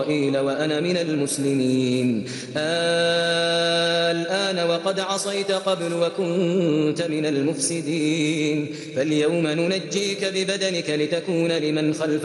وأنا من المسلمين. الآن وقد عصيت قبل وكنت من المفسدين، فاليوم ننجيك ببدنك لتكون لمن خلفك